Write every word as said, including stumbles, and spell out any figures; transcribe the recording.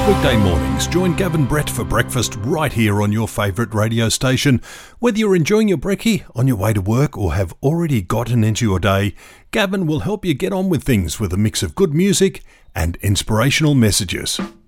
Weekday mornings, join Gavin Brett for breakfast right here on your favourite radio station. Whether you're enjoying your brekkie, on your way to work or have already gotten into your day, Gavin will help you get on with things with a mix of good music and inspirational messages.